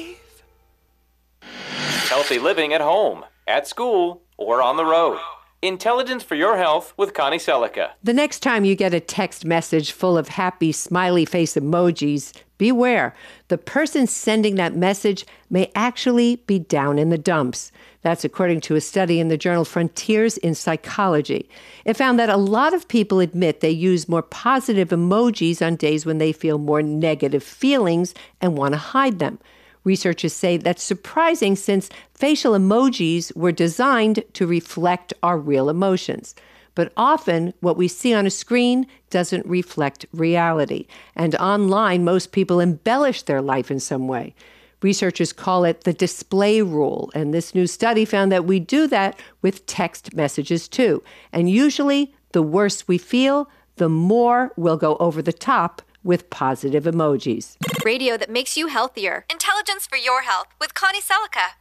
Healthy living at home, at school, or on the road. Intelligence for your health with Connie Selica. The next time you get a text message full of happy smiley face emojis, beware. The person sending that message may actually be down in the dumps. That's according to a study in the journal Frontiers in Psychology. It found that a lot of people admit they use more positive emojis on days when they feel more negative feelings and want to hide them. Researchers say that's surprising since facial emojis were designed to reflect our real emotions. But often, what we see on a screen doesn't reflect reality. And online, most people embellish their life in some way. Researchers call it the display rule. And this new study found that we do that with text messages too. And usually, the worse we feel, the more we'll go over the top with positive emojis. Radio that makes you healthier. Intelligence for your health with Connie Selica.